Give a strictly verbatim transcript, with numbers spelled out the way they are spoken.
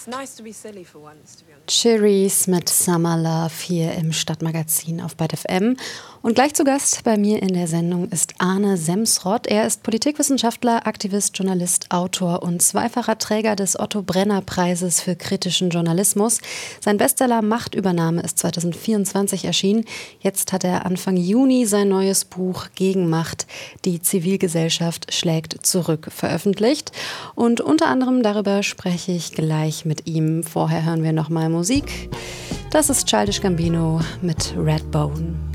Cherries mit Summer Love hier im Stadtmagazin auf Byte F M. Und gleich zu Gast bei mir in der Sendung ist Arne Semsrott. Er ist Politikwissenschaftler, Aktivist, Journalist, Autor und zweifacher Träger des Otto-Brenner-Preises für kritischen Journalismus. Sein Bestseller Machtübernahme ist zwanzig vierundzwanzig erschienen. Jetzt hat er Anfang Juni sein neues Buch Gegenmacht, die Zivilgesellschaft schlägt zurück, veröffentlicht. Und unter anderem darüber spreche ich gleich mit ihm. Vorher hören wir nochmal Musik. Das ist Childish Gambino mit Redbone.